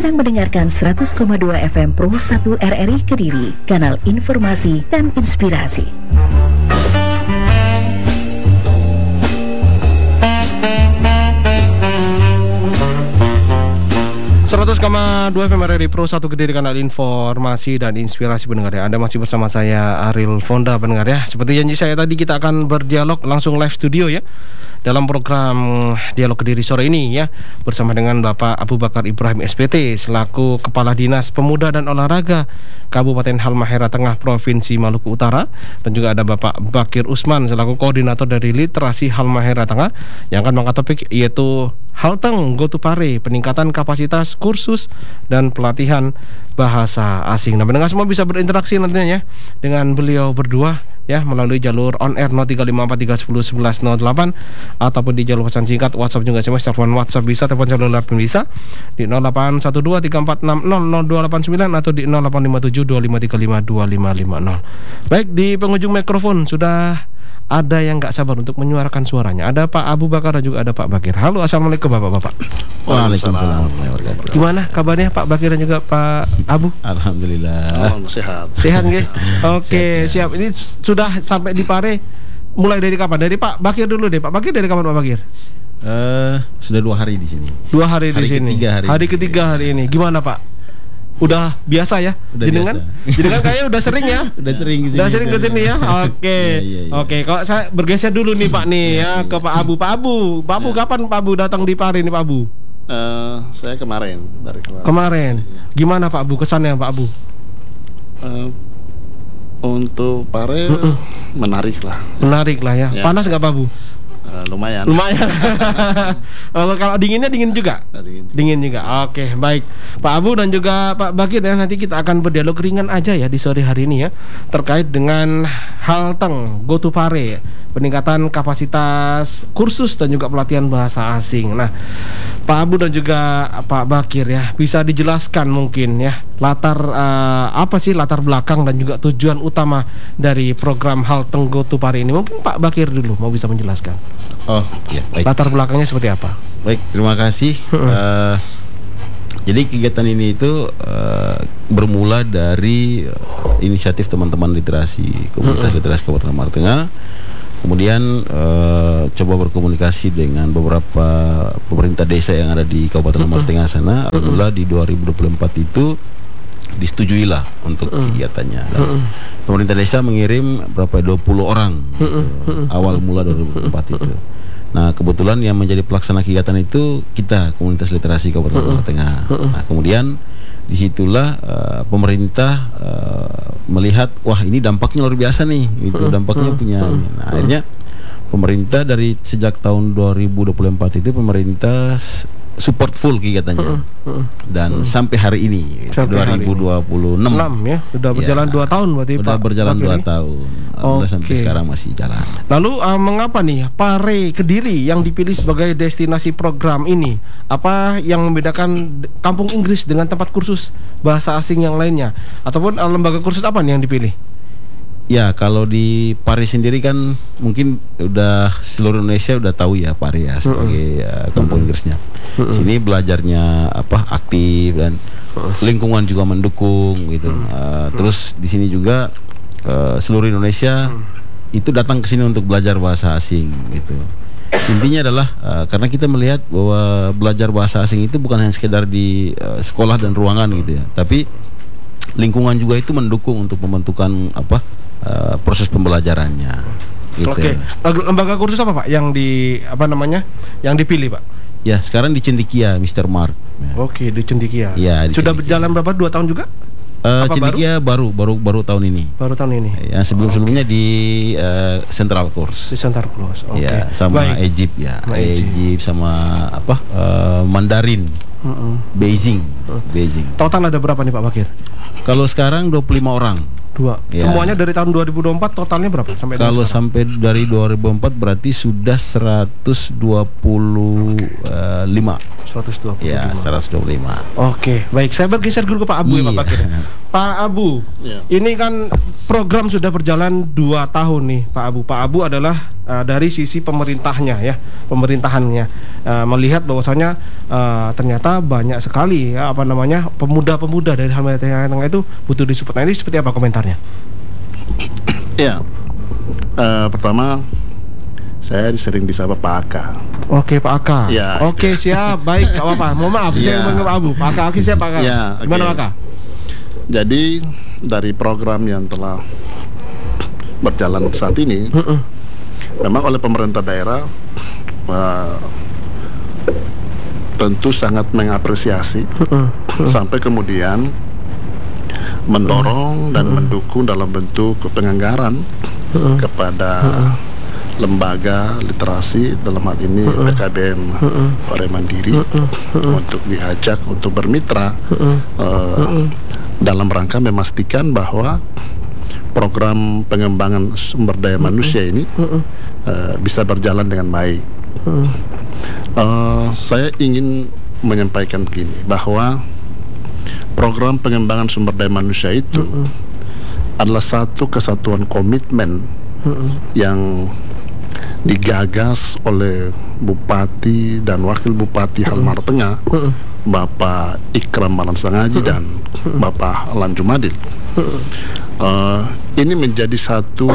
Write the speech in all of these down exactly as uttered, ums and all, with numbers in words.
sedang mendengarkan seratus koma dua F M Pro satu R R I Kediri, kanal informasi dan inspirasi. seratus koma dua F M R R I Pro satu Kediri, kanal informasi dan inspirasi pendengar ya. Anda masih bersama saya Ariel Fonda pendengar ya. Seperti janji saya tadi, kita akan berdialog langsung live studio ya dalam program Dialog Kediri sore ini ya, bersama dengan Bapak Abu Bakar Ibrahim S P T selaku Kepala Dinas Pemuda dan Olahraga Kabupaten Halmahera Tengah Provinsi Maluku Utara, dan juga ada Bapak Bakir Usman selaku Koordinator dari Literasi Halmahera Tengah yang akan mengangkat topik yaitu Halteng Go to Pare, peningkatan kapasitas kursus dan pelatihan bahasa asing. Nah, pendengar semua bisa berinteraksi nantinya ya dengan beliau berdua ya melalui jalur on air nol tiga lima empat tiga satu nol satu satu nol delapan ataupun di jalur pesan singkat WhatsApp juga S M S, telepon WhatsApp bisa, telepon seluler pun bisa di nol delapan satu dua tiga empat enam nol nol dua delapan sembilan atau di nol delapan lima tujuh dua lima tiga lima dua lima lima nol. Baik, di penghujung mikrofon sudah ada yang nggak sabar untuk menyuarakan suaranya. Ada Pak Abu Bakar dan juga ada Pak Bakir. Halo, assalamualaikum bapak-bapak. Waalaikumsalam. Gimana kabarnya Pak Bakir dan juga Pak Abu? Alhamdulillah. Oh, sehat. Sehat nggih? Oke, siap. Ini sudah sampai di Pare. Mulai dari kapan? Dari Pak Bakir dulu deh. Pak Bakir dari kapan Pak Bakir? Uh, sudah dua hari di sini. Dua hari, hari di sini. Ketiga hari. Hari ketiga hari ini. Gimana Pak? Udah biasa ya? Udah jenengan? biasa. Jenengan kayaknya udah sering ya? Udah sering kesini. Udah sering kesini ya? Oke. Iya, iya, iya. Oke, kalau saya bergeser dulu nih Pak nih ya ke Pak Abu. Pak Abu, Pak Abu Ya. kapan Pak Abu datang di Pare nih Pak Abu? Uh, saya kemarin dari kemarin. Kemarin. Gimana Pak Abu kesannya Pak Abu? Uh, untuk Pare Mm-mm. menarik lah. Menarik lah ya. Ya. Panas nggak Pak Abu? Uh, lumayan. Lumayan. Kalau kalau dinginnya dingin juga. Dari Dingin juga. Oke, baik. Pak Abu dan juga Pak Bakir ya, nanti kita akan berdialog ringan aja ya di sore hari ini ya, terkait dengan Halteng Go to Pare, peningkatan kapasitas kursus dan juga pelatihan bahasa asing. Nah, Pak Abu dan juga Pak Bakir ya, bisa dijelaskan mungkin ya latar uh, apa sih latar belakang dan juga tujuan utama dari program Halteng Go to Pare ini? Mungkin Pak Bakir dulu mau bisa menjelaskan. Oh, ya, baik. Latar belakangnya seperti apa? Baik, terima kasih. uh, Jadi kegiatan ini itu uh, bermula dari uh, inisiatif teman-teman literasi komunitas Mm-mm. literasi Kabupaten Halmahera Tengah. Kemudian uh, coba berkomunikasi dengan beberapa pemerintah desa yang ada di Kabupaten Halmahera Tengah sana. Alhamdulillah di dua ribu dua puluh empat itu disetujuilah untuk Mm-mm. kegiatannya. Dan Mm-mm. pemerintah desa mengirim berapa dua puluh orang gitu, Mm-mm. awal mula dua ribu dua puluh empat itu. Nah, kebetulan yang menjadi pelaksana kegiatan itu kita, komunitas literasi Kabupaten Halmahera Tengah. Nah, kemudian disitulah uh, pemerintah uh, melihat, wah ini dampaknya luar biasa nih, itu dampaknya punya. Nah, akhirnya pemerintah dari sejak tahun dua ribu dua puluh empat itu pemerintah support full kegiatannya dan sampai hari ini Sampai dua ribu dua puluh enam enam ya, sudah berjalan Ya, dua tahun berarti udah Pak berjalan Bakir dua ini? tahun. Alhamdulillah Oke. sampai sekarang masih jalan. Lalu uh, mengapa nih Pare Kediri yang dipilih sebagai destinasi program ini? Apa yang membedakan d- kampung Inggris dengan tempat kursus bahasa asing yang lainnya? Ataupun uh, lembaga kursus apa nih yang dipilih? Ya, kalau di Pare sendiri kan mungkin udah seluruh Indonesia udah tahu ya Pare ya sebagai uh, kampung Inggrisnya. Sini belajarnya apa aktif dan lingkungan juga mendukung gitu. Uh, terus di sini juga uh, seluruh Indonesia itu datang ke sini untuk belajar bahasa asing gitu. Intinya adalah uh, karena kita melihat bahwa belajar bahasa asing itu bukan hanya sekedar di uh, sekolah dan ruangan gitu ya, tapi lingkungan juga itu mendukung untuk pembentukan apa uh, proses pembelajarannya. Gitu. Oke, lembaga kursus apa Pak yang di apa namanya yang dipilih Pak? Ya, sekarang di Cendikia, mister Mark. Ya. Oke, di Cendikia. Ya, di Sudah Cendikia. berjalan berapa? Dua tahun juga? Uh, Apa Cendikia baru? baru baru baru tahun ini. Baru tahun ini. Yang sebelum-sebelumnya di uh, Central Course. Di Center Plus. Oke. Ya, sama Baik. Egypt ya. Sama Egypt. Egypt sama apa? Uh, Mandarin. Mm-mm. Beijing. Beijing. Total ada berapa nih Pak Bakir? Kalau sekarang dua puluh lima orang. Dua. Ya. Semuanya dari tahun dua ribu dua puluh empat totalnya berapa sampai Kalau sekarang? sampai dari dua ribu empat berarti sudah seratus dua puluh lima. seratus dua puluh lima. Ya, seratus dua puluh lima. Oke, baik. Saya bergeser dulu ke Pak Abu ya, Pak Iya. Bakir. Pak Abu, Ya. ini kan program sudah berjalan dua tahun nih, Pak Abu. Pak Abu adalah uh, dari sisi pemerintahnya ya, pemerintahannya uh, melihat bahwasanya uh, ternyata banyak sekali ya apa namanya pemuda-pemuda dari Halmahera Tengah itu butuh disupport. Nah, ini seperti apa komentarnya? Ya, uh, pertama saya sering disapa Pak Aka. Oke Pak Aka. Ya, Oke itu. Siap, baik, gak apa-apa. Mohon maaf, Ya. saya menganggap Abu. Pak Aka, oke siap Pak Aka. Ya, Gimana oke. Pak Aka? Jadi dari program yang telah berjalan saat ini, Mm-mm. memang oleh pemerintah daerah uh, tentu sangat mengapresiasi Mm-mm. sampai kemudian mendorong dan mendukung dalam bentuk penganggaran kepada lembaga literasi, dalam hal ini P K B M Partai Mandiri, untuk diajak untuk bermitra uh, dalam rangka memastikan bahwa program pengembangan sumber daya manusia ini uh, bisa berjalan dengan baik. Uh, saya ingin menyampaikan begini, bahwa program pengembangan sumber daya manusia itu adalah satu kesatuan komitmen yang digagas oleh Bupati dan Wakil Bupati Halmahera Tengah, Bapak Ikram Malan Sangaji dan Bapak Alan Jumadil. Uh, ini menjadi satu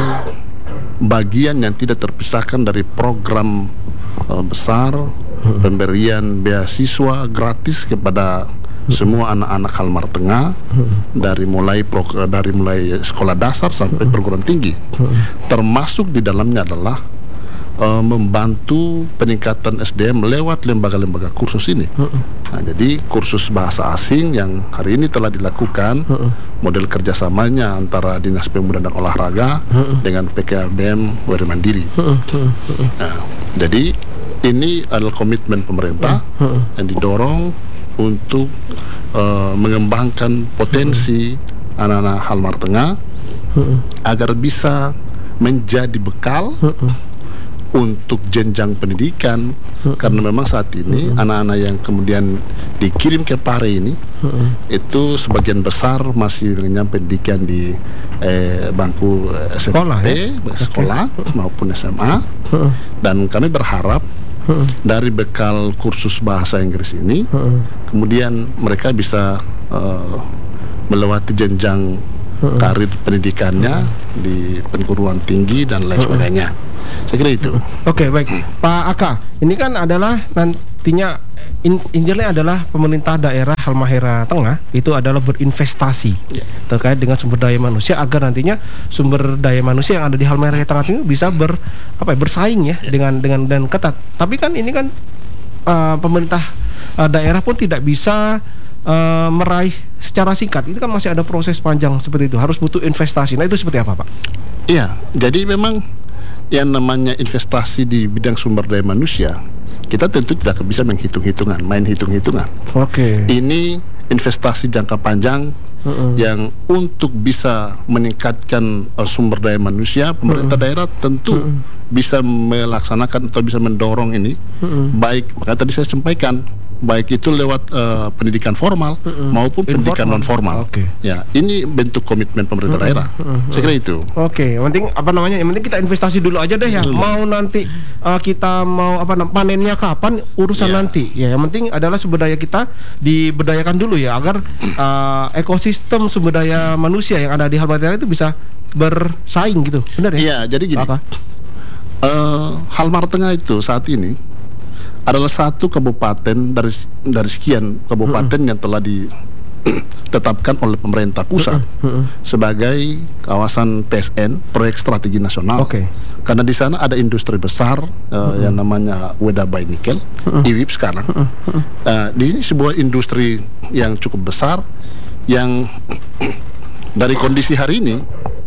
bagian yang tidak terpisahkan dari program uh, besar pemberian beasiswa gratis kepada semua anak-anak Halmahera Tengah, dari mulai pro, dari mulai sekolah dasar sampai perguruan tinggi, termasuk di dalamnya adalah uh, membantu peningkatan S D M lewat lembaga-lembaga kursus ini. Nah, jadi kursus bahasa asing yang hari ini telah dilakukan, model kerjasamanya antara Dinas Pemuda dan Olahraga dengan P K B M Partai Mandiri. Nah, jadi ini adalah komitmen pemerintah yang didorong untuk uh, mengembangkan potensi anak-anak Halmahera Tengah agar bisa menjadi bekal untuk jenjang pendidikan, karena memang saat ini anak-anak yang kemudian dikirim ke Pare ini itu sebagian besar masih mengenyam pendidikan di eh, bangku S M P, Sekolah, ya? sekolah maupun S M A, dan kami berharap dari bekal kursus bahasa Inggris ini kemudian mereka bisa uh, melewati jenjang karir pendidikannya di perguruan tinggi dan lain sebagainya. Saya kira itu. Oke, baik Pak Aka. Ini kan adalah nantinya in, intinya adalah pemerintah daerah Halmahera Tengah itu adalah berinvestasi Ya. terkait dengan sumber daya manusia agar nantinya sumber daya manusia yang ada di Halmahera Tengah ini bisa ber apa ya, bersaing ya, ya. dengan dengan dan ketat. Tapi kan ini kan uh, pemerintah uh, daerah pun tidak bisa uh, meraih secara singkat. Itu kan masih ada proses panjang seperti itu. Harus butuh investasi. Nah, itu seperti apa, Pak? Iya, jadi memang yang namanya investasi di bidang sumber daya manusia, kita tentu tidak bisa menghitung-hitungan, main hitung-hitungan. Oke. Ini investasi jangka panjang uh-uh. yang untuk bisa meningkatkan uh, sumber daya manusia, pemerintah uh-uh. daerah tentu uh-uh. bisa melaksanakan atau bisa mendorong ini, uh-uh. baik, maka tadi saya sampaikan, baik itu lewat uh, pendidikan formal uh-uh. maupun Informal. pendidikan non formal. Okay. Ya, ini bentuk komitmen pemerintah uh-uh. daerah. Uh-uh. Saya kira itu. Oke, okay. Yang penting apa namanya? Yang penting kita investasi dulu aja deh ya. Dulu. Mau nanti uh, kita mau apa panennya kapan urusan yeah. nanti. Ya, yang penting adalah sumber daya kita diberdayakan dulu ya agar uh, ekosistem sumber daya manusia yang ada di Halmahera itu bisa bersaing gitu. Benar ya? Iya, jadi gini. Apa? Uh, Halmahera Tengah itu saat ini adalah satu kabupaten dari dari sekian kabupaten uh-uh. yang telah ditetapkan oleh pemerintah pusat uh-uh. sebagai kawasan P S N, proyek strategi nasional. Okay. Karena di sana ada industri besar uh, uh-uh. yang namanya Wedabay Nikel, uh-uh. I W I P sekarang. Uh-uh. Uh, di sini sebuah industri yang cukup besar yang dari kondisi hari ini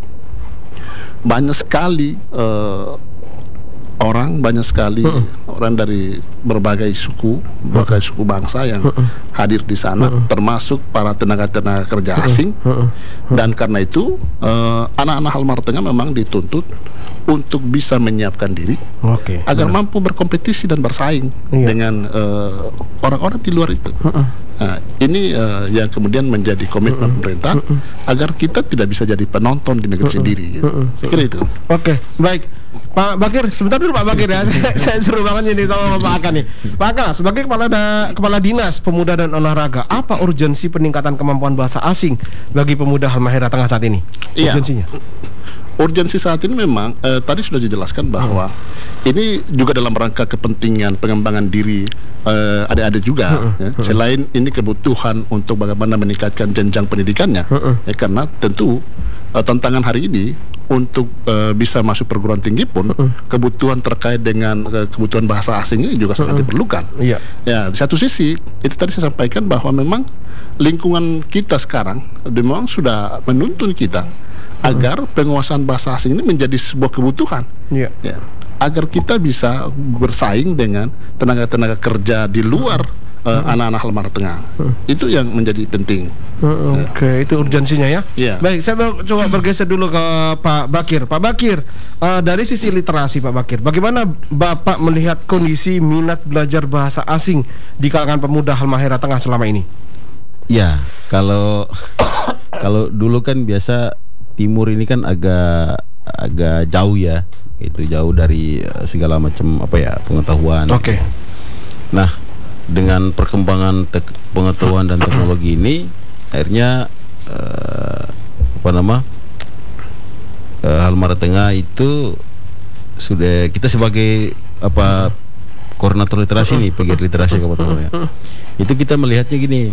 banyak sekali uh, orang, banyak sekali uh-uh. orang dari berbagai suku, berbagai uh-uh. suku bangsa yang uh-uh. hadir di sana, uh-uh. termasuk para tenaga-tenaga kerja asing. Uh-uh. Uh-uh. Dan karena itu uh, anak-anak Halmahera Tengah memang dituntut untuk bisa menyiapkan diri okay. agar uh-uh. mampu berkompetisi dan bersaing iya. dengan uh, orang-orang di luar itu. Uh-uh. Nah, ini uh, yang kemudian menjadi komitmen uh-uh. pemerintah uh-uh. agar kita tidak bisa jadi penonton di negeri uh-uh. sendiri. Gitu. Uh-uh. Saya kira itu. Oke, okay. Baik. Pak Bakir, sebentar dulu Pak Bakir ya. saya, saya seru banget ini sama Pak Aka nih. Pak Aka, sebagai kepala da, kepala dinas pemuda dan olahraga, apa urgensi peningkatan kemampuan bahasa asing bagi pemuda Halmahera Tengah saat ini? Iya. Urgensinya? Urgensi saat ini memang eh, tadi sudah dijelaskan bahwa hmm. ini juga dalam rangka kepentingan pengembangan diri eh, adik-adik juga hmm. ya. hmm. Selain ini kebutuhan untuk bagaimana meningkatkan jenjang pendidikannya hmm. ya, karena tentu eh, tantangan hari ini untuk uh, bisa masuk perguruan tinggi pun uh-uh. kebutuhan terkait dengan uh, kebutuhan bahasa asing ini juga sangat uh-uh. diperlukan. Iya. Ya, di satu sisi itu tadi saya sampaikan bahwa memang lingkungan kita sekarang memang sudah menuntun kita uh-uh. agar penguasaan bahasa asing ini menjadi sebuah kebutuhan. Iya. Ya, agar kita bisa bersaing dengan tenaga-tenaga kerja di luar uh, uh-uh. anak-anak Halmahera Tengah. Uh-uh. Itu yang menjadi penting. Uh, Oke, okay. Itu urgensinya ya. Yeah. Baik, saya ber- coba bergeser dulu ke Pak Bakir. Pak Bakir, uh, dari sisi literasi Pak Bakir, bagaimana Bapak melihat kondisi minat belajar bahasa asing di kalangan pemuda Halmahera Tengah selama ini? Ya, kalau kalau dulu kan biasa timur ini kan agak agak jauh ya, itu jauh dari segala macam apa ya pengetahuan. Oke. Okay. Nah, dengan perkembangan tek- pengetahuan dan teknologi ini, akhirnya uh, apa nama uh, Halmahera Tengah itu sudah kita sebagai apa koordinator literasi nih, pegiat literasi Kabupaten ya. Itu kita melihatnya gini,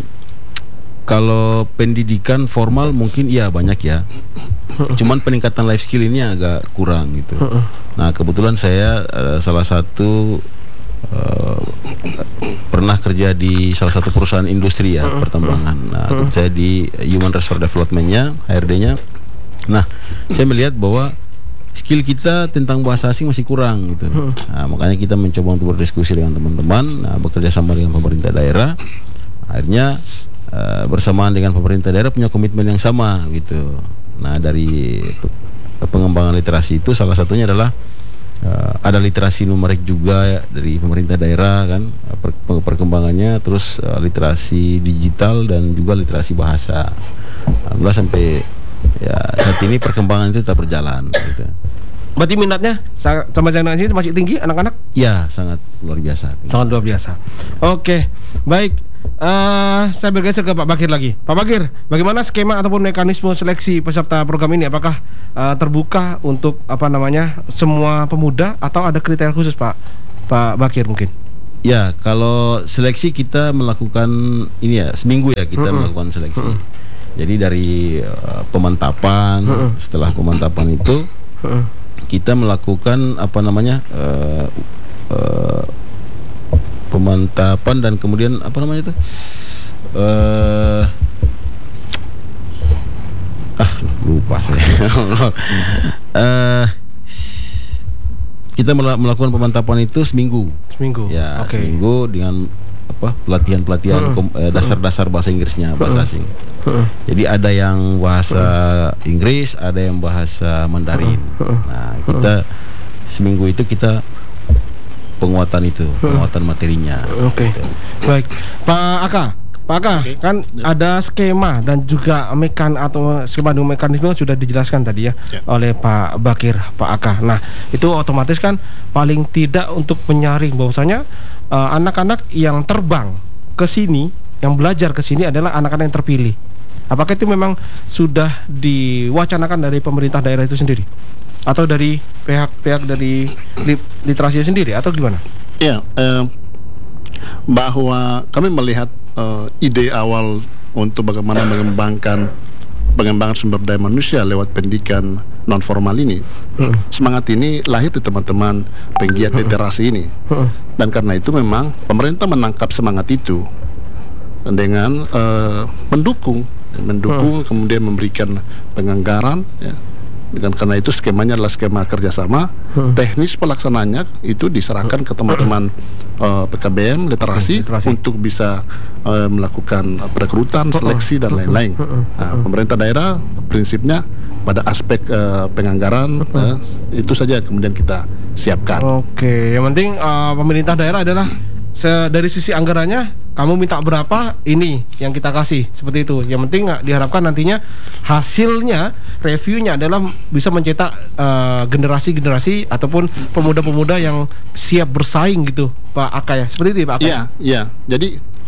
kalau pendidikan formal mungkin iya banyak ya, cuman peningkatan life skill ini agak kurang gitu. Nah kebetulan saya uh, salah satu Uh, pernah kerja di salah satu perusahaan industri ya, pertambangan. Nah, uh, saya di Human Resource Development-nya, H R D-nya. Nah, saya melihat bahwa skill kita tentang bahasa asing masih kurang gitu. Nah, makanya kita mencoba untuk berdiskusi dengan teman-teman, nah, bekerja sama dengan pemerintah daerah. Akhirnya uh, bersamaan dengan pemerintah daerah punya komitmen yang sama gitu. Nah, dari pengembangan literasi itu salah satunya adalah Uh, ada literasi numerik juga ya, dari pemerintah daerah kan per, perkembangannya, terus uh, literasi digital dan juga literasi bahasa. Alhamdulillah sampai ya saat ini perkembangan itu tetap berjalan gitu. Berarti minatnya sama generasi masih tinggi anak-anak? Ya, sangat luar biasa. Sangat luar biasa. Oke, baik. Uh, saya bergeser ke Pak Bakir lagi. Pak Bakir, bagaimana skema ataupun mekanisme seleksi peserta program ini? Apakah uh, terbuka untuk apa namanya semua pemuda atau ada kriteria khusus, Pak? Pak Bakir mungkin. Ya, kalau seleksi kita melakukan ini ya seminggu ya kita uh-uh. melakukan seleksi. Uh-uh. Jadi dari uh, pemantapan, uh-uh. setelah pemantapan itu uh-uh. kita melakukan apa namanya uh, uh, pemantapan dan kemudian apa namanya itu uh, ah lupa saya uh, kita melakukan pemantapan itu seminggu seminggu ya okay. seminggu dengan apa pelatihan-pelatihan uh, uh, dasar-dasar bahasa Inggrisnya, bahasa asing. uh, jadi ada yang bahasa uh, Inggris, ada yang bahasa Mandarin. uh, nah kita uh, seminggu itu kita penguatan itu, penguatan materinya. Oke. Okay. Gitu. Baik, Pak Aka, Pak Aka, okay. kan ya. Ada skema dan juga mekan atau skema dan mekanisme sudah dijelaskan tadi ya, ya oleh Pak Bakir, Pak Aka. Nah, itu otomatis kan paling tidak untuk menyaring bahwasanya uh, anak-anak yang terbang ke sini, yang belajar ke sini adalah anak-anak yang terpilih. Apakah itu memang sudah diwacanakan dari pemerintah daerah itu sendiri? Atau dari pihak-pihak dari literasi sendiri atau gimana? Ya, eh, bahwa kami melihat eh, ide awal untuk bagaimana mengembangkan pengembangan sumber daya manusia lewat pendidikan non formal ini. Hmm. Semangat ini lahir di teman-teman penggiat literasi ini. Hmm. Dan karena itu memang pemerintah menangkap semangat itu dengan eh, mendukung, mendukung hmm. kemudian memberikan penganggaran ya. Dan karena itu skemanya adalah skema kerjasama. hmm. Teknis pelaksanaannya itu diserahkan ke teman-teman uh, P K B M literasi, literasi untuk bisa uh, melakukan perekrutan, seleksi dan lain-lain. Nah, pemerintah daerah prinsipnya pada aspek uh, penganggaran uh, itu saja kemudian kita siapkan. Oke, yang penting uh, pemerintah daerah adalah se- dari sisi anggarannya kamu minta berapa, ini yang kita kasih, seperti itu. Yang penting diharapkan nantinya hasilnya reviewnya adalah bisa mencetak uh, generasi-generasi ataupun pemuda-pemuda yang siap bersaing gitu, Pak Aka ya. Seperti itu ya, Pak Aka. Iya, iya. Jadi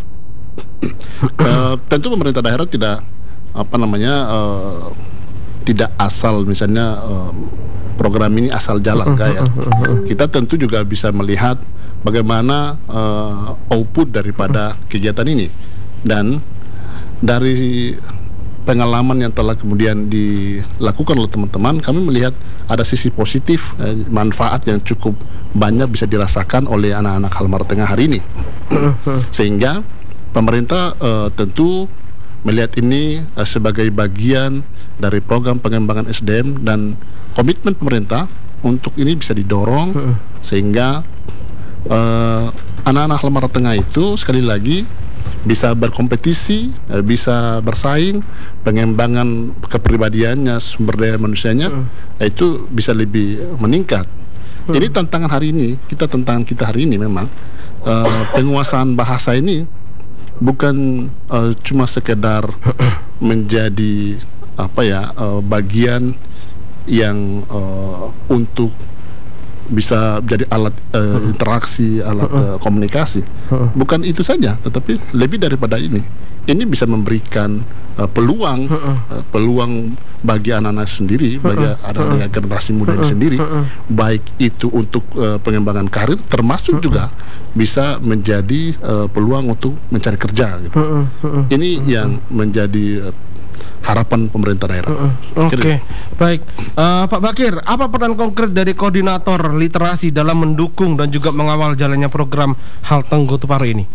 uh, tentu pemerintah daerah tidak apa namanya uh, tidak asal misalnya uh, program ini asal jalan enggak ya. Kita tentu juga bisa melihat bagaimana uh, output daripada kegiatan ini, dan dari pengalaman yang telah kemudian dilakukan oleh teman-teman, kami melihat ada sisi positif, eh, manfaat yang cukup banyak bisa dirasakan oleh anak-anak Halmahera Tengah hari ini. Sehingga pemerintah eh, tentu melihat ini eh, sebagai bagian dari program pengembangan S D M, dan komitmen pemerintah untuk ini bisa didorong sehingga eh, anak-anak Halmahera Tengah itu sekali lagi bisa berkompetisi, bisa bersaing, pengembangan kepribadiannya, sumber daya manusianya hmm. itu bisa lebih meningkat. Hmm. Ini tantangan hari ini, kita tantangan kita hari ini memang uh, penguasaan bahasa ini bukan uh, cuma sekedar menjadi apa ya uh, bagian yang uh, untuk bisa jadi alat uh, interaksi, alat uh, komunikasi. Bukan itu saja, tetapi lebih daripada ini. Ini bisa memberikan uh, peluang, uh, peluang bagi anak-anak sendiri, bagi anak-anak generasi muda ini sendiri, baik itu untuk uh, pengembangan karir, termasuk juga bisa menjadi uh, peluang untuk mencari kerja. Gitu. Ini yang menjadi uh, harapan pemerintah daerah. Uh, uh, Oke, okay. Baik, uh, Pak Bakir, apa peran konkret dari koordinator literasi dalam mendukung dan juga mengawal jalannya program Halteng Gotupare ini?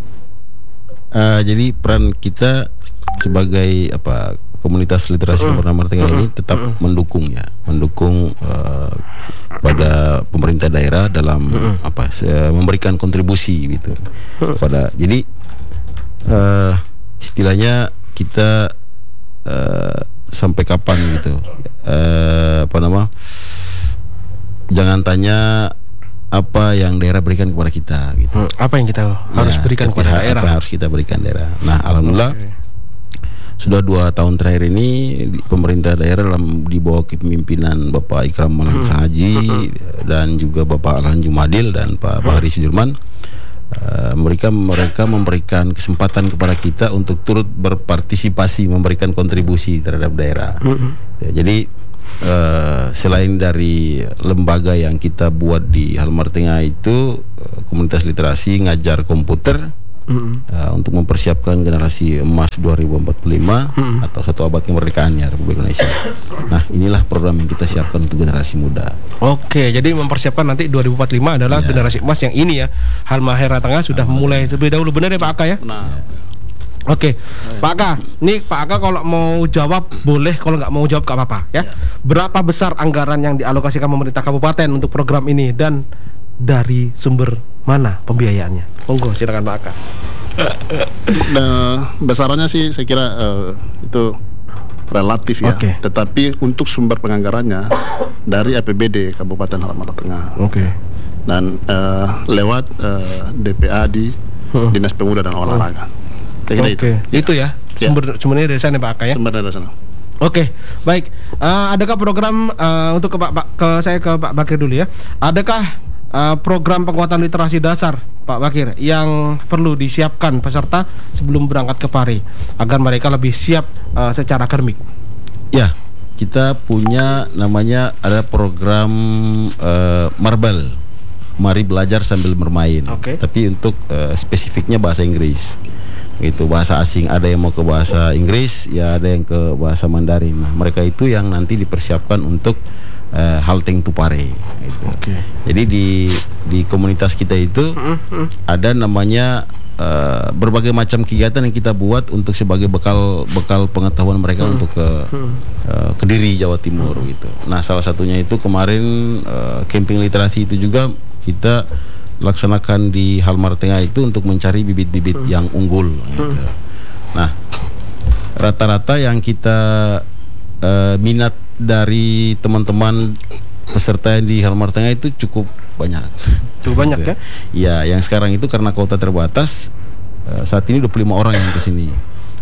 Uh, jadi peran kita sebagai apa komunitas literasi uh, Halmahera Tengah uh, ini tetap uh, mendukung ya, mendukung uh, pada pemerintah daerah dalam uh, apa se- memberikan kontribusi gitu uh, pada. Jadi uh, istilahnya kita Uh, sampai kapan gitu uh, apa nama jangan tanya apa yang daerah berikan kepada kita gitu. Hmm, apa yang kita harus ya, berikan kepada daerah, apa yang harus kita berikan daerah. Nah, alhamdulillah okay. sudah dua tahun terakhir ini pemerintah daerah dalam di bawah kepemimpinan Bapak Ikram Malang hmm. Haji hmm. dan juga Bapak Alhan Jumadil dan Pak Bahri Sudirman, Uh, mereka mereka memberikan kesempatan kepada kita untuk turut berpartisipasi, memberikan kontribusi terhadap daerah. Mm-hmm. Ya, jadi uh, selain dari lembaga yang kita buat di Halmahera Tengah itu, uh, komunitas literasi ngajar komputer mm-hmm. uh, untuk mempersiapkan generasi emas dua ribu empat puluh lima mm-hmm. atau satu abad kemerdekaannya Republik Indonesia. Nah, inilah program yang kita siapkan untuk generasi muda. Oke, jadi mempersiapkan nanti dua ribu empat puluh lima adalah ya. Generasi emas yang ini ya. Halmahera Tengah sudah ah, mulai terlebih dahulu, benar ya Pak Aka ya? Nah. Oke, ya. Pak Aka, nih Pak Aka kalau mau jawab boleh, kalau nggak mau jawab nggak apa-apa ya. ya. Berapa besar anggaran yang dialokasikan pemerintah kabupaten untuk program ini dan dari sumber mana pembiayaannya? Monggo, silakan Pak Aka. Nah, besarannya sih saya kira uh, itu relatif ya. Okay. Tetapi untuk sumber penganggarannya dari A P B D Kabupaten Halmahera Tengah. Oke. Okay. Dan uh, lewat uh, D P A di huh. Dinas Pemuda dan Olahraga. Oke. Okay. Itu. Itu ya. Sumber ya. Sumbernya dari sana Pak Aka ya. Sumbernya dari sana. Oke, okay, baik. Uh, adakah program uh, untuk ke Pak, Pak ke saya ke Pak Bakir dulu ya? Adakah uh, program penguatan literasi dasar Pak Bakir yang perlu disiapkan peserta sebelum berangkat ke Pare agar mereka lebih siap uh, secara akademik? Ya, kita punya namanya ada program uh, Marbel, mari belajar sambil bermain. Okay. Tapi untuk uh, spesifiknya bahasa Inggris. Gitu, bahasa asing, ada yang mau ke bahasa Inggris, ya ada yang ke bahasa Mandarin. Nah, mereka itu yang nanti dipersiapkan untuk uh, Halteng Tupare gitu. Okay. Jadi di di komunitas kita itu mm-hmm. ada namanya uh, berbagai macam kegiatan yang kita buat untuk sebagai bekal bekal pengetahuan mereka mm-hmm. untuk ke uh, Kediri, Jawa Timur mm-hmm. gitu. Nah, salah satunya itu kemarin uh, camping literasi itu juga kita laksanakan di Halmahera Tengah itu untuk mencari bibit-bibit hmm. yang unggul gitu. Hmm. Nah, rata-rata yang kita uh, minat dari teman-teman peserta di Halmahera Tengah itu cukup banyak. Cukup banyak ya? Ya, yang sekarang itu karena kuota terbatas uh, saat ini dua puluh lima orang yang kesini.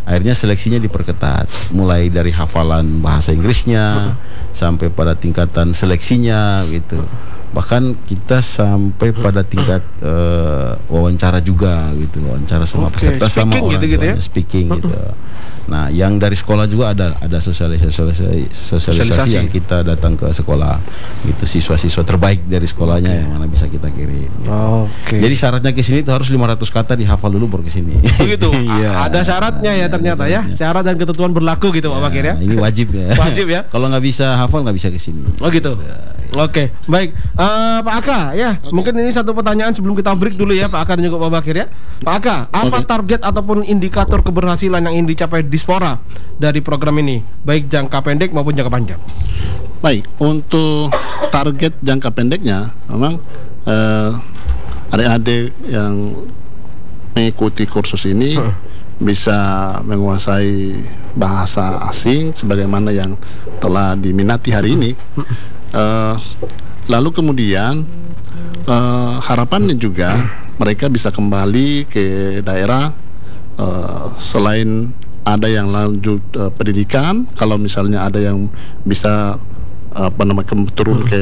akhirnya seleksinya diperketat, mulai dari hafalan bahasa Inggrisnya sampai pada tingkatan seleksinya gitu. Bahkan kita sampai pada tingkat uh, wawancara juga gitu, wawancara sama Oke, peserta sama speaking orang gitu-gitu tuanya, ya? speaking gitu. Nah, yang dari sekolah juga ada ada sosialisasi sosialisasi, sosialisasi Sosialisasi. yang kita datang ke sekolah gitu, siswa-siswa terbaik dari sekolahnya yang mana bisa kita kirim gitu. Oke. Jadi syaratnya ke sini itu harus lima ratus kata dihafal dulu baru ke sini. Begitu. Iya. Ada syaratnya ya ternyata ya. Syarat dan ketentuan berlaku gitu Pak Bakir ya. Ini wajib ya. Wajib ya. Kalau nggak bisa hafal nggak bisa ke sini. Oh gitu. Oke, baik. Eh, Pak Aka ya, mungkin ini satu pertanyaan sebelum kita break dulu ya Pak Aka dan juga Pak Bakir ya. Pak Aka, apa Oke. target ataupun indikator keberhasilan yang ingin dicapai Dispora dari program ini, baik jangka pendek maupun jangka panjang? Baik, untuk target jangka pendeknya memang eh, adik-adik yang mengikuti kursus ini bisa menguasai bahasa asing sebagaimana yang telah diminati hari ini. Eh, lalu kemudian eh, harapannya juga mereka bisa kembali ke daerah, eh, selain ada yang lanjut eh, pendidikan, kalau misalnya ada yang bisa apa namanya kem- turun ke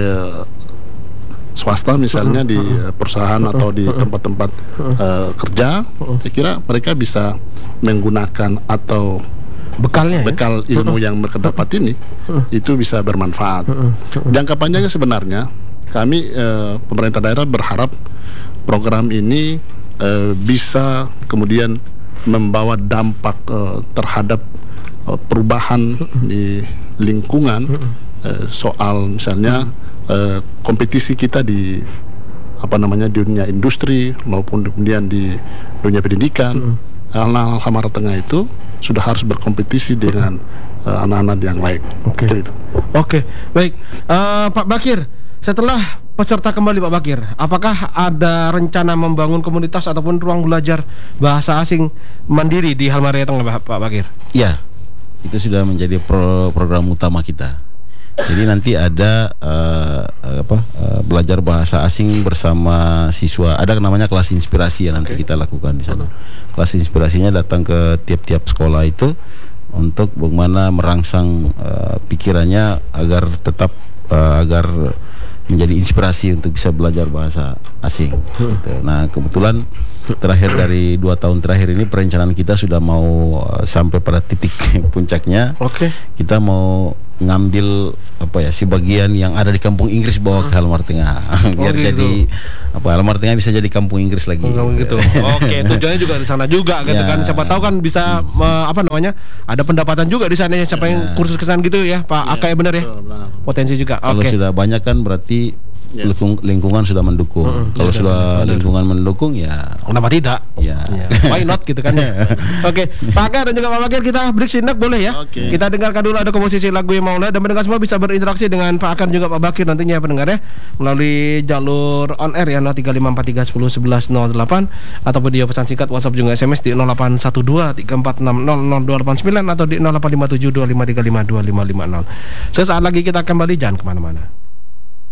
swasta misalnya di eh, perusahaan atau di tempat-tempat eh, kerja, saya kira mereka bisa menggunakan atau Bekalnya ya? bekal ilmu yang mereka dapat ini itu bisa bermanfaat. Jangka panjangnya sebenarnya kami eh, pemerintah daerah berharap program ini eh, bisa kemudian membawa dampak eh, terhadap eh, perubahan di lingkungan, eh, soal misalnya eh, kompetisi kita di apa namanya di dunia industri maupun kemudian di dunia pendidikan. Anak-anak Halmahera Tengah itu sudah harus berkompetisi dengan eh, anak-anak yang lain. Oke. Gitu. Oke, baik. Eh, Pak Bakir, setelah peserta kembali Pak Bakir, apakah ada rencana membangun komunitas ataupun ruang belajar bahasa asing mandiri di Halmahera Tengah Pak Bakir? Ya, itu sudah menjadi pro- program utama kita. Jadi nanti ada uh, apa uh, belajar bahasa asing bersama siswa. Ada namanya kelas inspirasi yang nanti kita lakukan di sana. Kelas inspirasinya datang ke tiap-tiap sekolah itu untuk bagaimana merangsang uh, pikirannya agar tetap uh, agar menjadi inspirasi untuk bisa belajar bahasa asing. Gitu. Nah, kebetulan terakhir dari dua tahun terakhir ini perencanaan kita sudah mau uh, sampai pada titik puncaknya. Oke. Kita mau ngambil apa ya si bagian yang ada di kampung Inggris bawa ke Halmahera Tengah biar gitu. jadi apa Halmahera Tengah bisa jadi kampung Inggris lagi. Oh, gitu. Oke, tujuannya juga di sana juga gitu Ya. kan. Siapa tahu kan bisa me- apa namanya? Ada pendapatan juga di sana ya, siapa yang kursus ke sana gitu ya, Pak Aka ya, benar ya? Betul, benar. Potensi juga. Kalau Oke. sudah banyak kan berarti Ya. lingkung- lingkungan sudah mendukung. Kalau sudah lingkungan mendukung ya Kenapa tidak? ya. Ya, why not gitu kan. Oke, Pak Aka dan juga Pak Bakir, kita break sejenak boleh ya? Oke. Kita dengarkan dulu ada komposisi lagu yang mau, dan pendengar semua bisa berinteraksi dengan Pak Aka dan juga Pak Bakir nantinya ya pendengar ya, melalui jalur on air ya nol tiga lima empat tiga satu nol satu satu nol delapan ataupun dia pesan singkat WhatsApp juga S M S di nol delapan satu dua tiga empat enam nol nol dua delapan sembilan atau di nol delapan lima tujuh dua lima tiga lima dua lima lima nol. Sesaat lagi kita kembali, jangan kemana-mana.